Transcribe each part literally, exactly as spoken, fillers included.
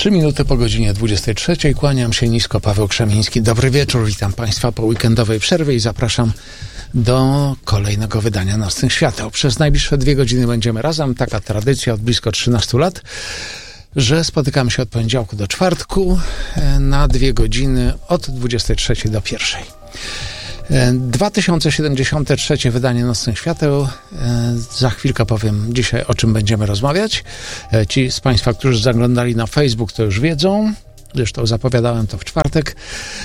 Trzy minuty po godzinie dwudziestej trzeciej. Kłaniam się nisko, Paweł Krzemiński. Dobry wieczór, witam Państwa po weekendowej przerwie i zapraszam do kolejnego wydania Nocnych Świateł. Przez najbliższe dwie godziny będziemy razem. Taka tradycja od blisko trzynastu lat, że spotykamy się od poniedziałku do czwartku na dwie godziny od dwudziestej trzeciej do pierwszej. dwa tysiące siedemdziesiąte trzecie wydanie Nocnych Świateł. Za chwilkę powiem dzisiaj, o czym będziemy rozmawiać. Ci z Państwa, którzy zaglądali na Facebook, to już wiedzą. Zresztą zapowiadałem to w czwartek,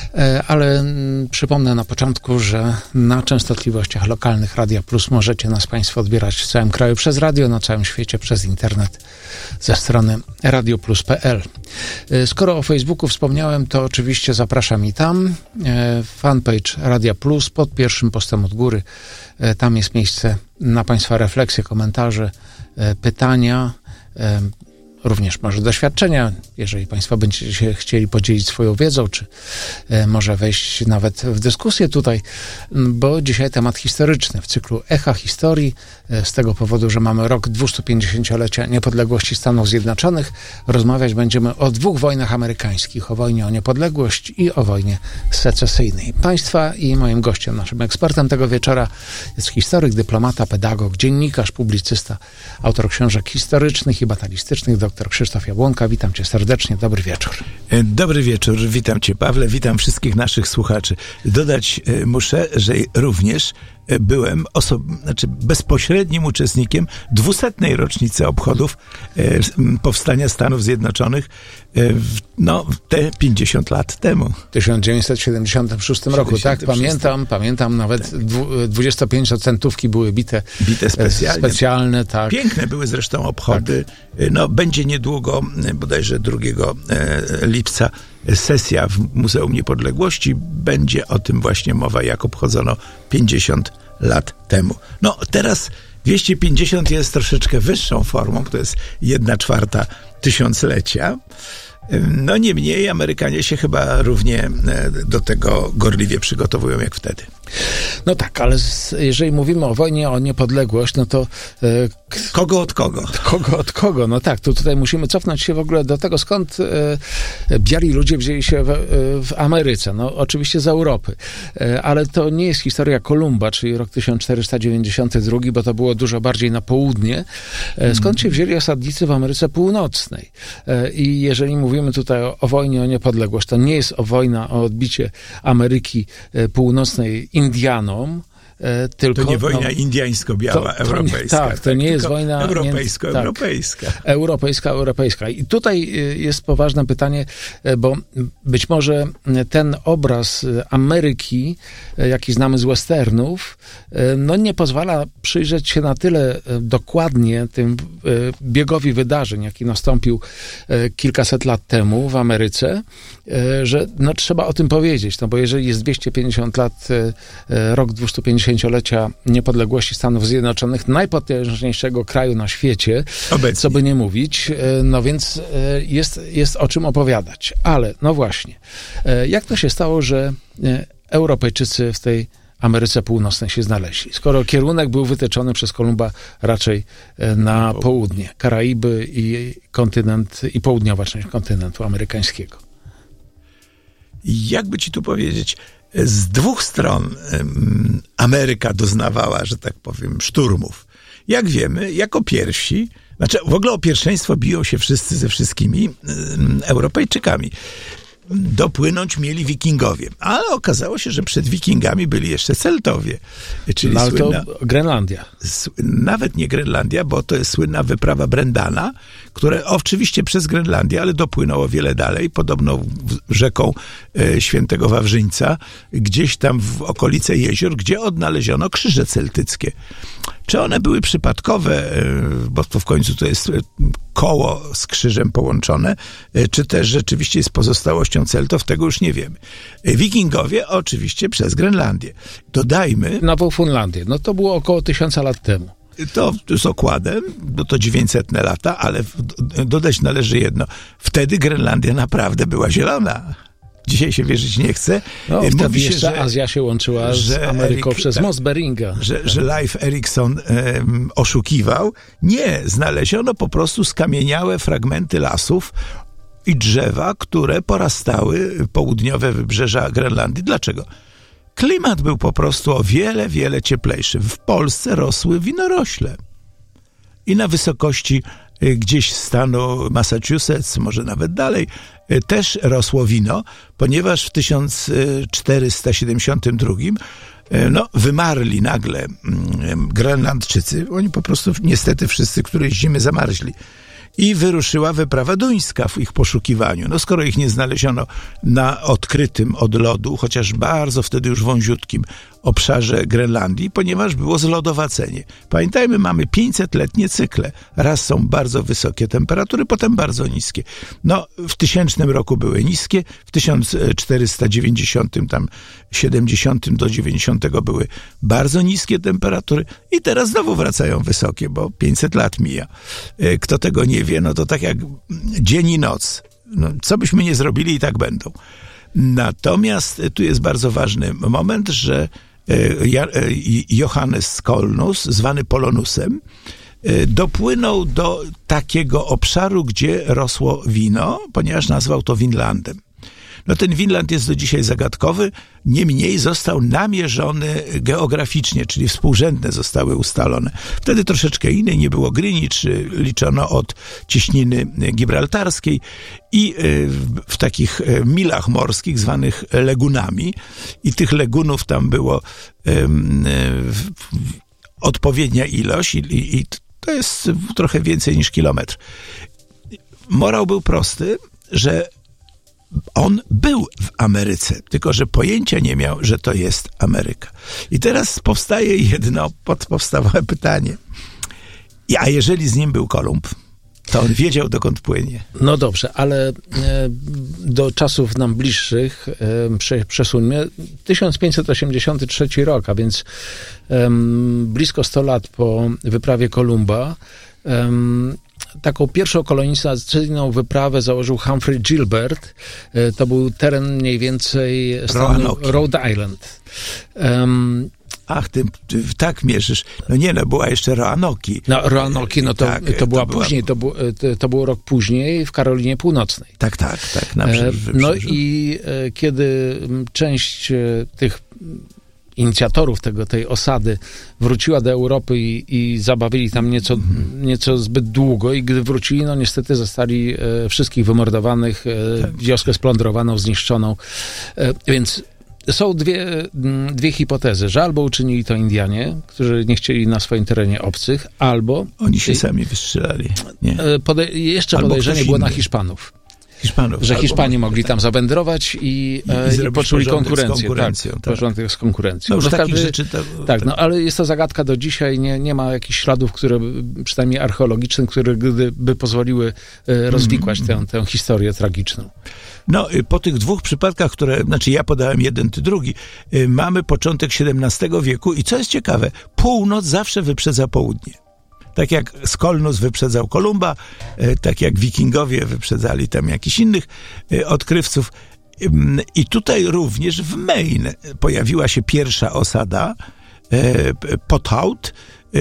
ale przypomnę na początku, że na częstotliwościach lokalnych Radia Plus możecie nas Państwo odbierać w całym kraju przez radio, na całym świecie przez internet ze strony radio plus kropka p l. Skoro o Facebooku wspomniałem, to oczywiście zapraszam i tam. Fanpage Radia Plus pod pierwszym postem od góry. Tam jest miejsce na Państwa refleksje, komentarze, pytania, również może doświadczenia, jeżeli Państwo będziecie się chcieli podzielić swoją wiedzą, czy e, może wejść nawet w dyskusję tutaj, bo dzisiaj temat historyczny w cyklu Echa Historii, e, z tego powodu, że mamy rok dwustupięćdziesięciolecia niepodległości Stanów Zjednoczonych. Rozmawiać będziemy o dwóch wojnach amerykańskich, o wojnie o niepodległość i o wojnie secesyjnej. Państwa i moim gościem, naszym ekspertem tego wieczora jest historyk, dyplomata, pedagog, dziennikarz, publicysta, autor książek historycznych i batalistycznych, dr Krzysztof Jabłonka. Witam Cię serdecznie. Dobry wieczór. Dobry wieczór. Witam Cię, Pawle. Witam wszystkich naszych słuchaczy. Dodać muszę, że również byłem oso- znaczy bezpośrednim uczestnikiem dwusetnej rocznicy obchodów e, powstania Stanów Zjednoczonych e, w, no, te pięćdziesiąt lat temu. W tysiąc dziewięćset siedemdziesiątym szóstym roku, tak, pamiętam, pamiętam, nawet tak. dwudziestopięciocentówki były bite, bite specjalnie. specjalne, tak. Piękne były zresztą obchody. Tak. No, będzie niedługo, bodajże drugiego lipca, sesja w Muzeum Niepodległości. Będzie o tym właśnie mowa, jak obchodzono pięćdziesiąt lat temu. No, teraz dwieście pięćdziesiąt jest troszeczkę wyższą formą, to jest jedna czwarta tysiąclecia. No niemniej Amerykanie się chyba równie do tego gorliwie przygotowują jak wtedy. No tak, ale z, jeżeli mówimy o wojnie o niepodległość, no to... E, k- kogo od kogo? Kogo od kogo? No tak, to tutaj musimy cofnąć się w ogóle do tego, skąd e, biali ludzie wzięli się w, e, w Ameryce. No oczywiście z Europy, e, ale to nie jest historia Kolumba, czyli rok tysiąc czterysta dziewięćdziesiąty drugi, bo to było dużo bardziej na południe. E, skąd się wzięli osadnicy w Ameryce Północnej? E, I jeżeli mówimy tutaj o, o wojnie o niepodległość, to nie jest o wojna o odbicie Ameryki e, Północnej Indianom, e, tylko... To nie wojna no, indyjsko-biała, to, to europejska. Nie, tak, to nie jest wojna... Europejsko-europejska. Tak, europejska, europejska. I tutaj jest poważne pytanie, bo być może ten obraz Ameryki, jaki znamy z westernów, no nie pozwala przyjrzeć się na tyle dokładnie tym biegowi wydarzeń, jaki nastąpił kilkaset lat temu w Ameryce, że no trzeba o tym powiedzieć, no bo jeżeli jest dwieście pięćdziesiąt lat, rok dwustupięćdziesięciolecia niepodległości Stanów Zjednoczonych, najpotężniejszego kraju na świecie, obecnie, co by nie mówić, no więc jest, jest o czym opowiadać. Ale, no właśnie, jak to się stało, że Europejczycy w tej Ameryce Północnej się znaleźli, skoro kierunek był wytyczony przez Kolumba raczej na południe, Karaiby i kontynent, i południowa część kontynentu amerykańskiego? Jakby ci tu powiedzieć, z dwóch stron Ameryka doznawała, że tak powiem, szturmów. Jak wiemy, jako pierwsi, znaczy w ogóle o pierwszeństwo biją się wszyscy ze wszystkimi Europejczykami. Dopłynąć mieli wikingowie, ale okazało się, że przed wikingami byli jeszcze Celtowie. Czyli no, słynna, to Grenlandia. Nawet nie Grenlandia, bo to jest słynna wyprawa Brendana, które oczywiście przez Grenlandię, ale dopłynęło wiele dalej, podobno rzeką e, Świętego Wawrzyńca, gdzieś tam w okolice jezior, gdzie odnaleziono krzyże celtyckie. Czy one były przypadkowe, bo to w końcu to jest koło z krzyżem połączone, czy też rzeczywiście jest pozostałością Celtów, tego już nie wiemy. Wikingowie oczywiście przez Grenlandię. Dodajmy... Nową Funlandię. No to było około tysiąca lat temu. To z okładem, no to dziewięćsetne lata, ale dodać należy jedno. Wtedy Grenlandia naprawdę była zielona. Dzisiaj się wierzyć nie chce. No, Mówi wtedy się, jeszcze że, Azja się łączyła z Ameryką Erik, przez most Beringa. Że, tak. że Leif Erikson um, oszukiwał. Nie, znaleziono po prostu skamieniałe fragmenty lasów i drzewa, które porastały południowe wybrzeża Grenlandii. Dlaczego? Klimat był po prostu o wiele, wiele cieplejszy. W Polsce rosły winorośle. I na wysokości gdzieś stanu Massachusetts, może nawet dalej, też rosło wino, ponieważ w tysiąc czterysta siedemdziesiątym drugim no, wymarli nagle Grenlandczycy. Oni po prostu niestety wszyscy, których zimy zamarzli. I wyruszyła wyprawa duńska w ich poszukiwaniu. No skoro ich nie znaleziono na odkrytym od lodu, chociaż bardzo wtedy już wąziutkim obszarze Grenlandii, ponieważ było zlodowacenie. Pamiętajmy, mamy pięćsetletnie cykle. Raz są bardzo wysokie temperatury, potem bardzo niskie. No, w tysięcznym roku były niskie, w tysiąc czterysta dziewięćdziesiątym, tam siedemdziesiątym do dziewięćdziesiątego były bardzo niskie temperatury i teraz znowu wracają wysokie, bo pięćset lat mija. Kto tego nie wie, no to tak jak dzień i noc. No, co byśmy nie zrobili, i tak będą. Natomiast tu jest bardzo ważny moment, że Johannes Skolnus, zwany Polonusem, dopłynął do takiego obszaru, gdzie rosło wino, ponieważ nazwał to Winlandem. No ten Winland jest do dzisiaj zagadkowy, niemniej został namierzony geograficznie, czyli współrzędne zostały ustalone. Wtedy troszeczkę inne, nie było Greenwich, liczono od cieśniny gibraltarskiej i w takich milach morskich zwanych legunami i tych legunów tam było um, odpowiednia ilość i, i to jest trochę więcej niż kilometr. Morał był prosty, że on był w Ameryce, tylko że pojęcia nie miał, że to jest Ameryka. I teraz powstaje jedno podstawowe pytanie. A jeżeli z nim był Kolumb, to on wiedział, dokąd płynie. No dobrze, ale e, do czasów nam bliższych e, prze, przesuńmy. tysiąc pięćset osiemdziesiąty trzeci rok, a więc e, blisko sto lat po wyprawie Kolumba, e, taką pierwszą kolonizacyjną wyprawę założył Humphrey Gilbert. To był teren mniej więcej stanu Rhode Island. Um, Ach, ty, ty tak mierzysz. No nie, no była jeszcze Roanoke. No Roanoke, no to, tak, to była to później, była... to, był, to, to był rok później w Karolinie Północnej. Tak, tak, tak. Na wybrzeżu. No i kiedy część tych inicjatorów tego, tej osady wróciła do Europy i, i zabawili tam nieco, mm. nieco zbyt długo i gdy wrócili, no niestety zostali e, wszystkich wymordowanych, e, tak. wioskę splądrowaną, zniszczoną. E, więc są dwie, dwie hipotezy, że albo uczynili to Indianie, którzy nie chcieli na swoim terenie obcych, albo... Oni się i, sami wystrzelali. Nie. Pode, jeszcze albo podejrzenie było inny. Na Hiszpanów. Hiszpanów, że Hiszpanie mogli tam zawędrować i, i, i, i poczuli konkurencję. Z konkurencją, tak, tak. Porządek z konkurencją. No, no, takich rzeczy to, tak, tak, no ale jest to zagadka do dzisiaj. Nie, nie ma jakichś śladów, które, przynajmniej archeologicznych, które by pozwoliły rozwikłać mm. tę, tę historię tragiczną. No, po tych dwóch przypadkach, które, znaczy ja podałem jeden, ty drugi, mamy początek siedemnastego wieku i co jest ciekawe, północ zawsze wyprzedza południe. Tak jak Skolnus wyprzedzał Kolumba, tak jak Wikingowie wyprzedzali tam jakichś innych odkrywców. I tutaj również w Maine pojawiła się pierwsza osada, Pothout,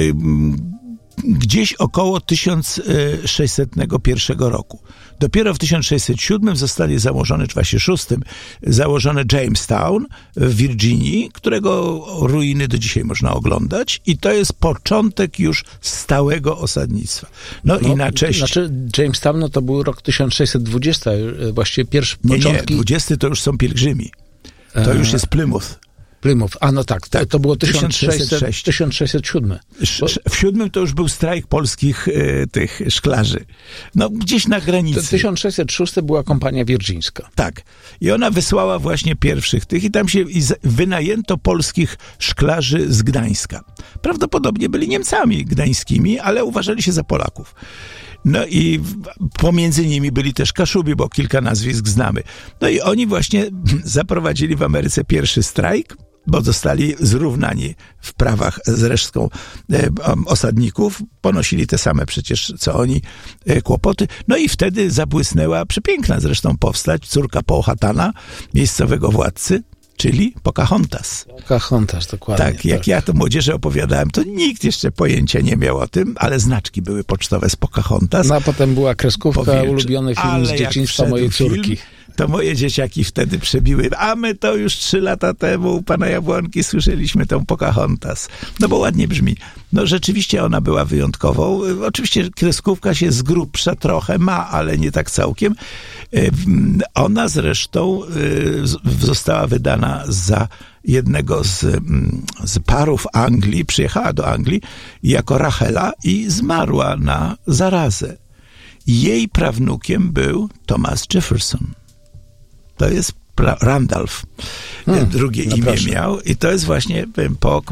gdzieś około tysiąc sześćsetnego pierwszego roku. Dopiero w tysiąc sześćset siódmym zostali założone, czy właśnie szóstym, założone Jamestown w Virginii, którego ruiny do dzisiaj można oglądać i to jest początek już stałego osadnictwa. No, no i na cześć... Znaczy Jamestown, no to był rok tysiąc sześćset dwudziesty, właściwie pierwszy nie, początki... Nie, dwudziesty to już są pielgrzymi. To już jest Plymouth. Plymouth, a no tak, tak. To, to było tysiąc sześćset siedem. Bo... W siódmym to już był strajk polskich y, tych szklarzy. No gdzieś na granicy. To tysiąc sześćset szósty była kompania wirgińska. Tak. I ona wysłała właśnie pierwszych tych i tam się i z, wynajęto polskich szklarzy z Gdańska. Prawdopodobnie byli Niemcami gdańskimi, ale uważali się za Polaków. No i pomiędzy nimi byli też Kaszubi, bo kilka nazwisk znamy. No i oni właśnie zaprowadzili w Ameryce pierwszy strajk, bo zostali zrównani w prawach z resztką e, osadników. Ponosili te same przecież, co oni, e, kłopoty. No i wtedy zabłysnęła przepiękna zresztą powstać córka Powhatana, miejscowego władcy, czyli Pocahontas. Pocahontas, dokładnie. Tak, jak tak. ja to młodzieży opowiadałem, to nikt jeszcze pojęcia nie miał o tym, ale znaczki były pocztowe z Pocahontas. No a potem była kreskówka, Powilczy. ulubiony film ale z dzieciństwa mojej córki. Film, to moje dzieciaki wtedy przebiły, a my to już trzy lata temu u pana Jabłonki słyszeliśmy tą Pocahontas. No bo ładnie brzmi. No rzeczywiście ona była wyjątkową. Oczywiście kreskówka się z grubsza trochę ma, ale nie tak całkiem. Ona zresztą została wydana za jednego z, z parów Anglii, przyjechała do Anglii jako Rachela i zmarła na zarazę. Jej prawnukiem był Thomas Jefferson. To jest pra- Randolph. Hmm, Drugie no imię proszę. miał i to jest właśnie po,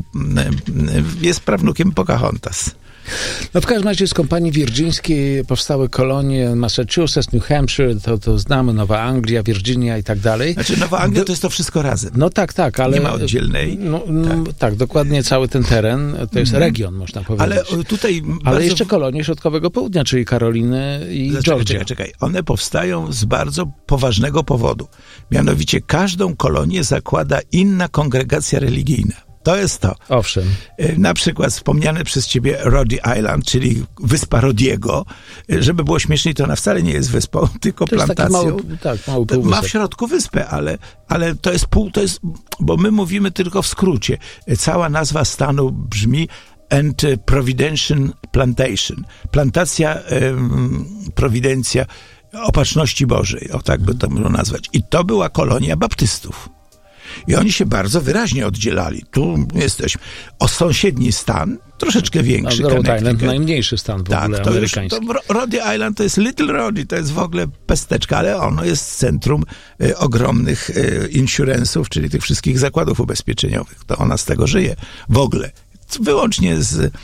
jest prawnukiem Pocahontas. No w każdym razie z kompanii wirgińskiej powstały kolonie Massachusetts, New Hampshire, to, to znamy, Nowa Anglia, Virginia i tak dalej. Znaczy Nowa Anglia to jest to wszystko razem. No tak, tak, ale... Nie ma oddzielnej. No, no, tak. tak, dokładnie cały ten teren, to jest region, można powiedzieć. Ale tutaj... Ale bardzo... jeszcze kolonie środkowego południa, czyli Karoliny i Zaczekaj, Georgia. Czekaj, czekaj. One powstają z bardzo poważnego powodu. Mianowicie każdą kolonię zakłada inna kongregacja religijna. To jest to. Owszem. Na przykład wspomniane przez ciebie Rhode Island, czyli wyspa Rodiego. Żeby było śmieszniej, to ona wcale nie jest wyspą, tylko to jest plantacją. Mały, tak, mały półwysep. Ma w środku wyspę, ale, ale to jest pół, to jest, bo my mówimy tylko w skrócie. Cała nazwa stanu brzmi and Providential Plantation. Plantacja, um, prowidencja, opatrzności Bożej, o tak by to można nazwać. I to była kolonia baptystów. I oni się bardzo wyraźnie oddzielali. Tu jesteśmy. O sąsiedni stan, troszeczkę większy. No, Rhode Island, najmniejszy stan w tak, ogóle to amerykański. Już, to Rhode Island to jest Little Rhode, to jest w ogóle pesteczka, ale ono jest centrum y, ogromnych y, insurance'ów, czyli tych wszystkich zakładów ubezpieczeniowych. To ona z tego żyje w ogóle. Wyłącznie z y,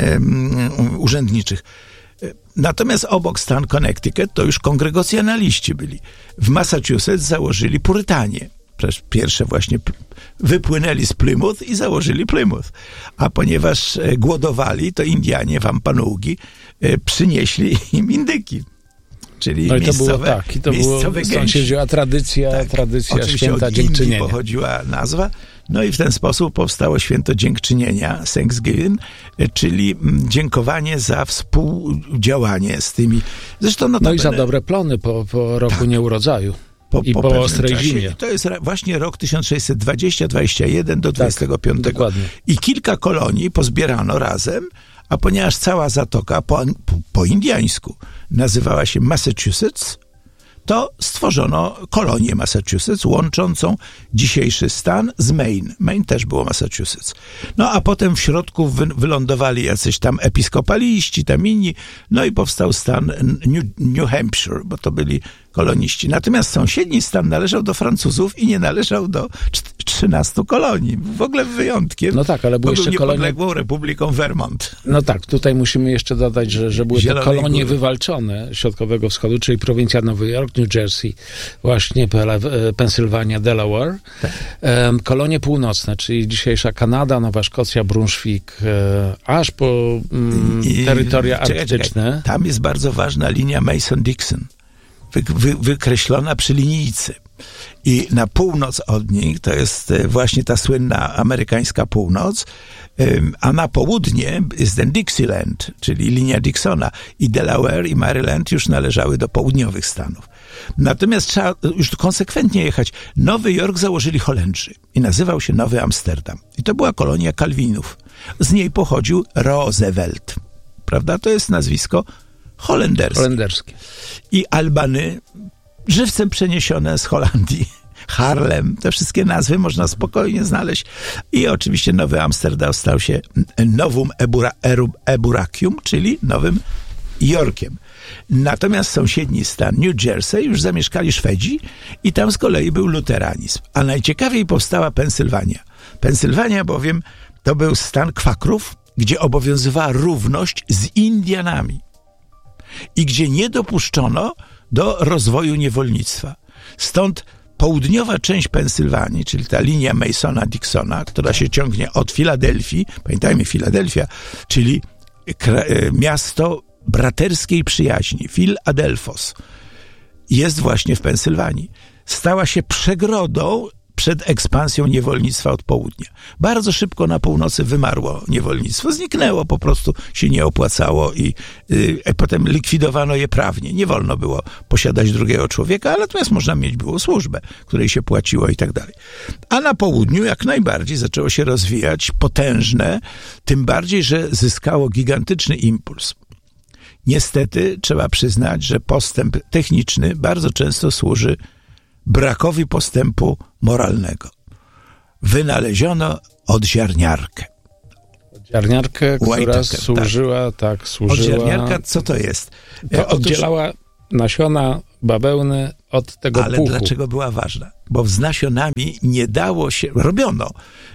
y, urzędniczych. Natomiast obok stan Connecticut to już kongregacjonaliści byli. W Massachusetts założyli Purytanie. Pierwsze właśnie wypłynęli z Plymouth i założyli Plymouth. A ponieważ głodowali, to Indianie, Wampanoagi przynieśli im indyki. Czyli no i to miejscowe, było tak, i to było, stąd się wzięła tradycja, tak, tradycja święta dziękczynienia. Indii pochodziła nazwa, no i w ten sposób powstało święto dziękczynienia, Thanksgiving, czyli dziękowanie za współdziałanie z tymi. Zresztą no, no i za dobre plony po, po roku tak. nieurodzaju. Po, I po, po ostrej zimie. To jest właśnie rok tysiąc sześćset dwudziesty, dwudziesty jeden do dwudziestego piątego. Dokładnie. I kilka kolonii pozbierano razem, a ponieważ cała zatoka po, po, po indiańsku nazywała się Massachusetts, to stworzono kolonię Massachusetts, łączącą dzisiejszy stan z Maine. Maine też było Massachusetts. No a potem w środku wy, wylądowali jacyś tam episkopaliści, tam inni, no i powstał stan New, New Hampshire, bo to byli koloniści. Natomiast sąsiedni stan należał do Francuzów i nie należał do trzynastu kolonii. W ogóle wyjątkiem. No tak, ale były jeszcze kolonie... niepodległą Republiką Vermont. No tak, tutaj musimy jeszcze dodać, że, że były to kolonie góry. wywalczone środkowego wschodu, czyli prowincja Nowy Jork, New Jersey, właśnie Pensylwania, Delaware. Tak. Kolonie północne, czyli dzisiejsza Kanada, Nowa Szkocja, Brunswick, aż po mm, I, terytoria czekaj, arktyczne. Czekaj. Tam jest bardzo ważna linia Mason-Dixon. Wy, wy, wykreślona przy linijce. I na północ od nich to jest właśnie ta słynna amerykańska północ, a na południe jest ten Dixieland, czyli linia Dixona. I Delaware i Maryland już należały do południowych stanów. Natomiast trzeba już konsekwentnie jechać. Nowy Jork założyli Holendrzy i nazywał się Nowy Amsterdam. I to była kolonia Kalwinów. Z niej pochodził Roosevelt. Prawda? To jest nazwisko holenderskie. holenderskie. I Albany żywcem przeniesione z Holandii. Harlem, te wszystkie nazwy można spokojnie znaleźć. I oczywiście Nowy Amsterdam stał się Novum Ebura, Eburakium, czyli Nowym Jorkiem. Natomiast sąsiedni stan New Jersey już zamieszkali Szwedzi i tam z kolei był luteranizm. A najciekawiej powstała Pensylwania. Pensylwania bowiem to był stan kwakrów, gdzie obowiązywała równość z Indianami i gdzie nie dopuszczono do rozwoju niewolnictwa. Stąd południowa część Pensylwanii, czyli ta linia Masona-Dixona, która się ciągnie od Filadelfii, pamiętajmy Filadelfia, czyli miasto braterskiej przyjaźni, Philadelphos, jest właśnie w Pensylwanii. Stała się przegrodą przed ekspansją niewolnictwa od południa. Bardzo szybko na północy wymarło niewolnictwo, zniknęło, po prostu się nie opłacało i y, potem likwidowano je prawnie. Nie wolno było posiadać drugiego człowieka, ale natomiast można mieć było służbę, której się płaciło i tak dalej. A na południu jak najbardziej zaczęło się rozwijać potężne, tym bardziej, że zyskało gigantyczny impuls. Niestety trzeba przyznać, że postęp techniczny bardzo często służy brakowi postępu moralnego. Wynaleziono odziarniarkę. Odziarniarkę, która służyła, tak, tak służyła... Odziarniarka, co to jest? To oddzielała nasiona bawełny od tego ale puchu. Dlaczego była ważna? Bo z nasionami nie dało się... Robiono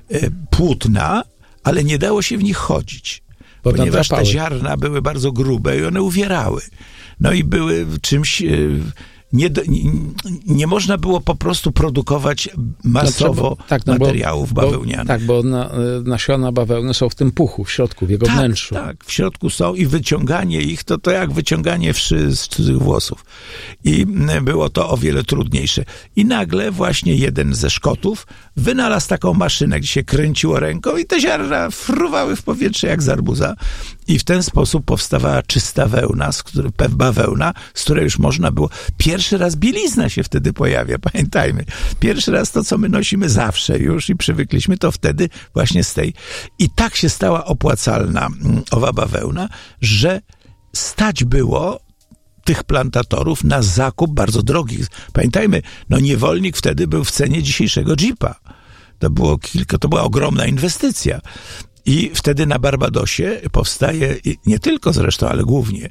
płótna, ale nie dało się w nich chodzić. Bo ponieważ te ziarna były bardzo grube i one uwierały. No i były czymś... Nie, nie, nie można było po prostu produkować masowo no, tak, no materiałów bo, bawełnianych. Bo, tak, bo na, nasiona bawełny są w tym puchu, w środku, w jego tak, wnętrzu. Tak, w środku są i wyciąganie ich, to, to jak wyciąganie wszy z cudzych włosów. I było to o wiele trudniejsze. I nagle właśnie jeden ze Szkotów wynalazł taką maszynę, gdzie się kręciło ręką i te ziarna fruwały w powietrze jak z arbuza. I w ten sposób powstawała czysta wełna, z której, bawełna, z której już można było... Pierwszy raz bielizna się wtedy pojawia, pamiętajmy. Pierwszy raz to, co my nosimy zawsze już i przywykliśmy, to wtedy właśnie z tej. I tak się stała opłacalna owa bawełna, że stać było tych plantatorów na zakup bardzo drogich. Pamiętajmy, no niewolnik wtedy był w cenie dzisiejszego Jeepa. To było kilka, to była ogromna inwestycja. I wtedy na Barbadosie powstaje, nie tylko zresztą, ale głównie,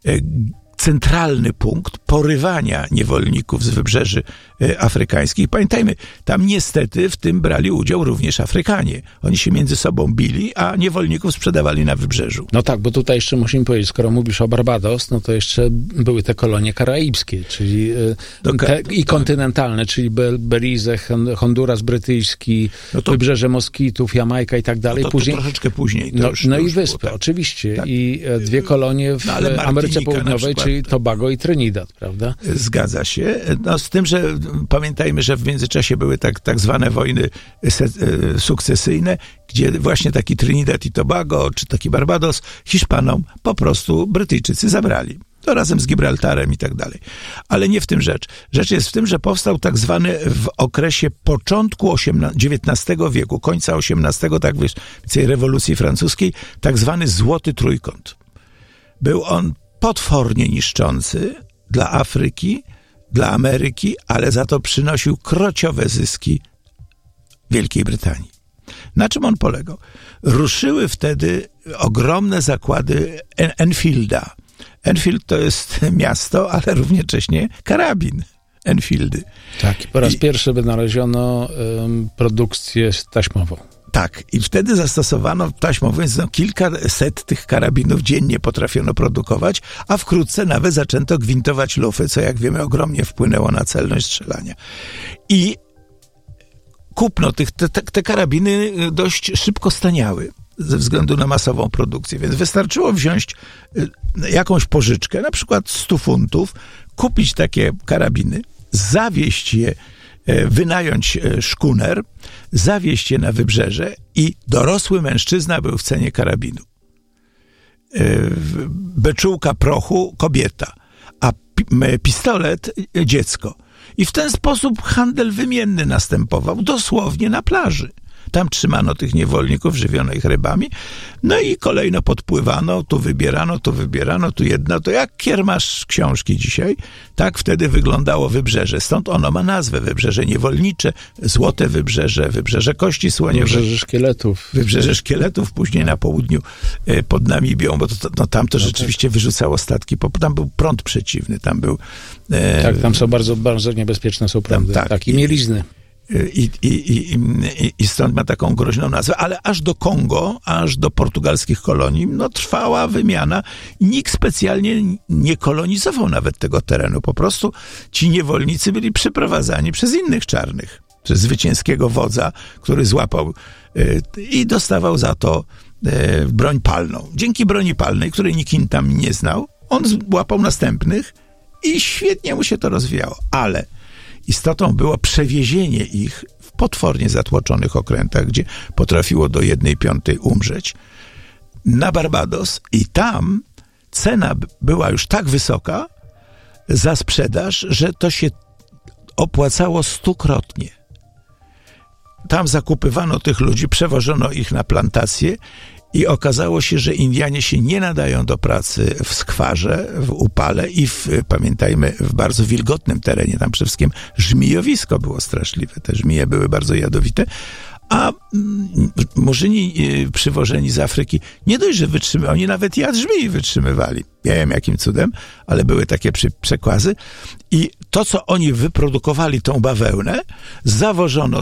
centralny punkt porywania niewolników z wybrzeży afrykańskich. Pamiętajmy, tam niestety w tym brali udział również Afrykanie. Oni się między sobą bili, a niewolników sprzedawali na wybrzeżu. No tak, bo tutaj jeszcze musimy powiedzieć, skoro mówisz o Barbados, no to jeszcze były te kolonie karaibskie, czyli te, i kontynentalne, czyli Belize, Honduras brytyjski, no to, wybrzeże Moskitów, Jamajka i tak dalej. No to, później, to troszeczkę później. To no już, no to i już wyspy, było, tak. Oczywiście. Tak. I dwie kolonie w no, Ameryce Południowej, czyli Tobago i Trinidad, prawda? Zgadza się. No z tym, że pamiętajmy, że w międzyczasie były tak, tak zwane wojny sukcesyjne, gdzie właśnie taki Trinidad i Tobago, czy taki Barbados Hiszpanom po prostu Brytyjczycy zabrali. To razem z Gibraltarem i tak dalej. Ale nie w tym rzecz. Rzecz jest w tym, że powstał tak zwany w okresie początku dziewiętnastego wieku, końca osiemnastego, tak więcej rewolucji francuskiej, tak zwany Złoty Trójkąt. Był on potwornie niszczący dla Afryki, dla Ameryki, ale za to przynosił krociowe zyski Wielkiej Brytanii. Na czym on polegał? Ruszyły wtedy ogromne zakłady En- Enfielda. Enfield to jest miasto, ale równocześnie karabin Enfieldy. Tak, po raz I... pierwszy wynaleziono um, produkcję taśmową. Tak, i wtedy zastosowano taśmową, więc no, kilkaset tych karabinów dziennie potrafiono produkować, a wkrótce nawet zaczęto gwintować lufy, co jak wiemy ogromnie wpłynęło na celność strzelania. I kupno tych, te, te karabiny dość szybko staniały ze względu na masową produkcję, więc wystarczyło wziąć jakąś pożyczkę, na przykład sto funtów, kupić takie karabiny, zawieźć je, wynająć szkuner, zawieźć je na wybrzeże i dorosły mężczyzna był w cenie karabinu. Beczułka prochu kobieta, a pistolet dziecko. I w ten sposób handel wymienny następował dosłownie na plaży. Tam trzymano tych niewolników, żywiono ich rybami, no i kolejno podpływano, tu wybierano, tu wybierano, tu jedno, to jak kiermasz książki dzisiaj, tak wtedy wyglądało wybrzeże. Stąd ono ma nazwę Wybrzeże Niewolnicze, Złote Wybrzeże, Wybrzeże Kości Słoniowej. Wybrzeże Szkieletów. Wybrzeże Szkieletów, później na południu pod Namibią, bo to, no, tam to no rzeczywiście tak. wyrzucało statki, bo tam był prąd przeciwny, tam był... E, tak, tam są bardzo, bardzo niebezpieczne są prądy, tam, tak, tak, i mielizny. I, i, i, i stąd ma taką groźną nazwę, ale aż do Kongo, aż do portugalskich kolonii, no trwała wymiana i nikt specjalnie nie kolonizował nawet tego terenu. Po prostu ci niewolnicy byli przyprowadzani przez innych czarnych, przez zwycięskiego wodza, który złapał y, i dostawał za to y, broń palną. Dzięki broni palnej, której nikt tam nie znał, on złapał następnych i świetnie mu się to rozwijało, ale istotą było przewiezienie ich w potwornie zatłoczonych okrętach, gdzie potrafiło do jednej piątej umrzeć, na Barbados i tam cena była już tak wysoka za sprzedaż, że to się opłacało stukrotnie. Tam zakupywano tych ludzi, przewożono ich na plantacje i okazało się, że Indianie się nie nadają do pracy w skwarze, w upale i w, pamiętajmy, w bardzo wilgotnym terenie. Tam przede wszystkim żmijowisko było straszliwe. Te żmije były bardzo jadowite. A murzyni przywożeni z Afryki nie dość, że wytrzymywali, oni nawet jad żmii wytrzymywali. Nie wiem jakim cudem, ale były takie przy, przekłazy. I to, co oni wyprodukowali, tą bawełnę, zawożono